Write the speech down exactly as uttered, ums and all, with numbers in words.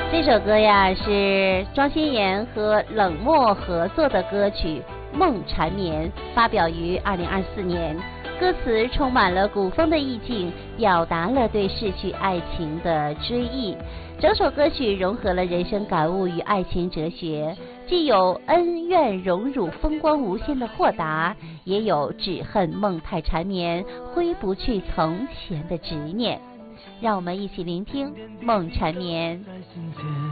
这首歌呀是庄心妍和冷漠合作的歌曲《梦缠绵》，发表于二零二四年。歌词充满了古风的意境，表达了对逝去爱情的追忆。整首歌曲融合了人生感悟与爱情哲学，既有恩怨荣辱风光无限的豁达，也有只恨梦太缠绵挥不去从前的执念。让我们一起聆听《梦缠绵》。